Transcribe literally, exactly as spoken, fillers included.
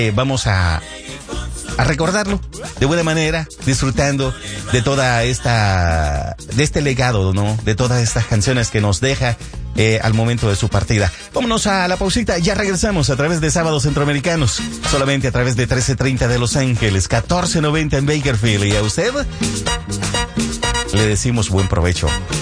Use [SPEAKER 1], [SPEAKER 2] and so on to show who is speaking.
[SPEAKER 1] eh, vamos a, a recordarlo de buena manera, disfrutando de toda esta, de este legado, ¿no? De todas estas canciones que nos deja eh, al momento de su partida. Vámonos a la pausita, ya regresamos a través de Sábados Centroamericanos, solamente a través de trece treinta de Los Ángeles, catorce noventa en Bakersfield. Y a usted le decimos buen provecho.